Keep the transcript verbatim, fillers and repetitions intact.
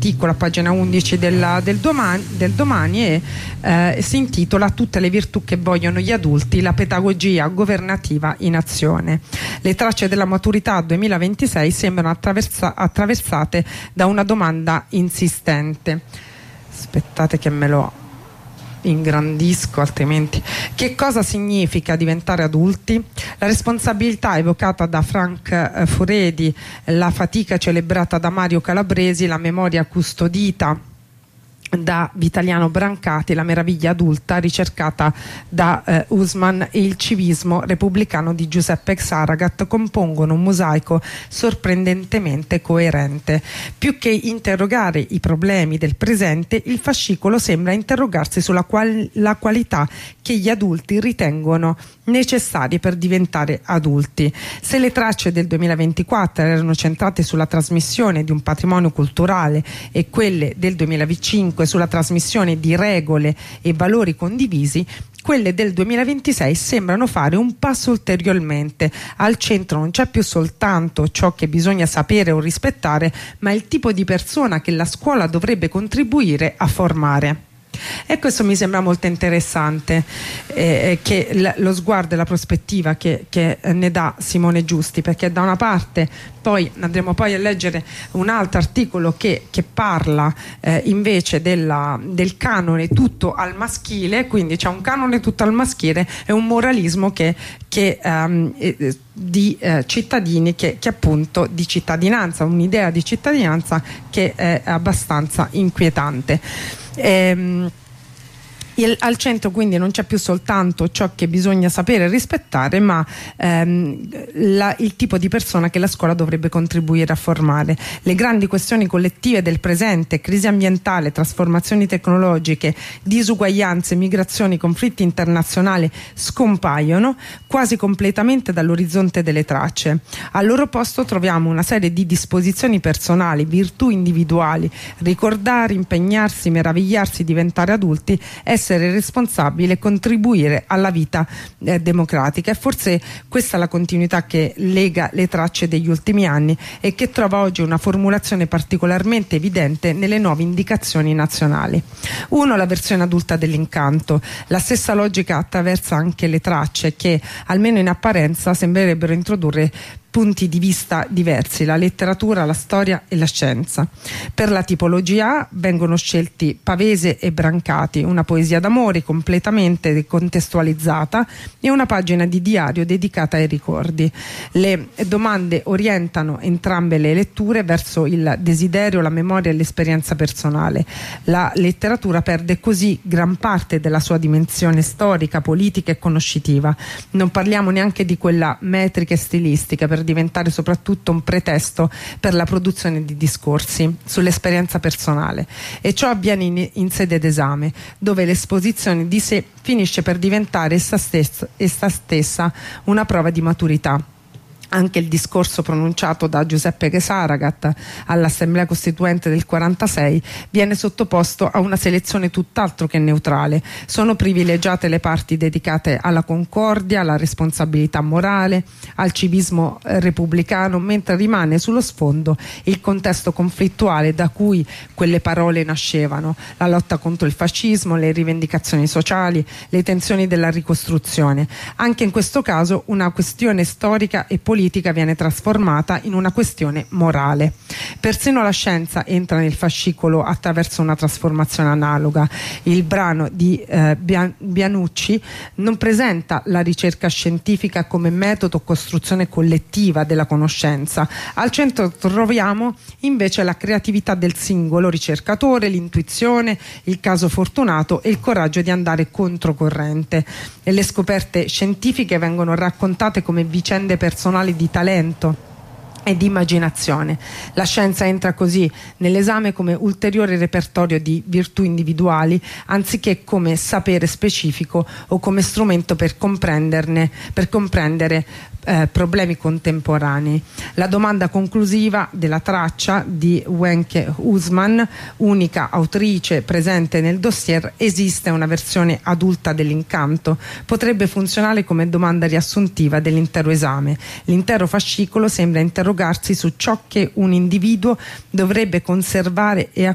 articolo a pagina undici della, del, domani, del Domani e eh, si intitola "Tutte le virtù che vogliono gli adulti, la pedagogia governativa in azione". Le tracce della maturità duemilaventisei sembrano attraversa, attraversate da una domanda insistente. Aspettate che me lo ingrandisco, altrimenti. Che cosa significa diventare adulti? La responsabilità evocata da Frank eh, Furedi, la fatica celebrata da Mario Calabresi, la memoria custodita da Vitaliano Brancati, la meraviglia adulta ricercata da eh, Usman e il civismo repubblicano di Giuseppe Saragat compongono un mosaico sorprendentemente coerente. Più che interrogare i problemi del presente, il fascicolo sembra interrogarsi sulla qual- la qualità che gli adulti ritengono necessarie per diventare adulti. Se le tracce del duemilaventiquattro erano centrate sulla trasmissione di un patrimonio culturale e quelle del duemilacinque sulla trasmissione di regole e valori condivisi, quelle del duemilaventisei sembrano fare un passo ulteriormente. Al centro non c'è più soltanto ciò che bisogna sapere o rispettare, ma il tipo di persona che la scuola dovrebbe contribuire a formare. E questo mi sembra molto interessante, eh, che l- lo sguardo e la prospettiva che, che ne dà Simone Giusti, perché da una parte poi andremo poi a leggere un altro articolo che, che parla eh, invece della, del canone tutto al maschile, quindi c'è un canone tutto al maschile e un moralismo che, che um, eh, di eh, cittadini che, che appunto di cittadinanza, un'idea di cittadinanza che è abbastanza inquietante. Ehm, il, al centro quindi non c'è più soltanto ciò che bisogna sapere e rispettare, ma ehm, la, il tipo di persona che la scuola dovrebbe contribuire a formare. Le grandi questioni collettive del presente, crisi ambientale, trasformazioni tecnologiche, disuguaglianze, migrazioni, conflitti internazionali scompaiono quasi completamente dall'orizzonte delle tracce. Al loro posto troviamo una serie di disposizioni personali, virtù individuali: ricordare, impegnarsi, meravigliarsi, diventare adulti, essere responsabile e contribuire alla vita eh, democratica. E forse questa è la continuità che lega le tracce degli ultimi anni e che trova oggi una formulazione particolarmente evidente nelle nuove indicazioni nazionali. Uno, la versione adulta dell'incanto. La stessa logica attraversa anche le tracce che, almeno in apparenza, sembrerebbero introdurre punti di vista diversi: la letteratura, la storia e la scienza. Per la tipologia vengono scelti Pavese e Brancati, una poesia d'amore completamente contestualizzata e una pagina di diario dedicata ai ricordi. Le domande orientano entrambe le letture verso il desiderio, la memoria e l'esperienza personale. La letteratura perde così gran parte della sua dimensione storica, politica e conoscitiva. Non parliamo neanche di quella metrica e stilistica, per diventare soprattutto un pretesto per la produzione di discorsi sull'esperienza personale, e ciò avviene in, in sede d'esame, dove l'esposizione di sé finisce per diventare essa stessa, essa stessa una prova di maturità. Anche il discorso pronunciato da Giuseppe Saragat all'Assemblea Costituente del quarantasei viene sottoposto a una selezione tutt'altro che neutrale. Sono privilegiate le parti dedicate alla concordia, alla responsabilità morale, al civismo repubblicano, mentre rimane sullo sfondo il contesto conflittuale da cui quelle parole nascevano: la lotta contro il fascismo, le rivendicazioni sociali, le tensioni della ricostruzione. Anche in questo caso una questione storica e politica viene trasformata in una questione morale. Persino la scienza entra nel fascicolo attraverso una trasformazione analoga. Il brano di eh, Bianucci non presenta la ricerca scientifica come metodo o costruzione collettiva della conoscenza. Al centro troviamo invece la creatività del singolo ricercatore, l'intuizione, il caso fortunato e il coraggio di andare controcorrente. E le scoperte scientifiche vengono raccontate come vicende personali di talento e di immaginazione. La scienza entra così nell'esame come ulteriore repertorio di virtù individuali, anziché come sapere specifico o come strumento per comprenderne, per comprendere Eh, problemi contemporanei. La domanda conclusiva della traccia di Wenche Usman, unica autrice presente nel dossier: esiste una versione adulta dell'incanto? Potrebbe funzionare come domanda riassuntiva dell'intero esame. L'intero fascicolo sembra interrogarsi su ciò che un individuo dovrebbe conservare e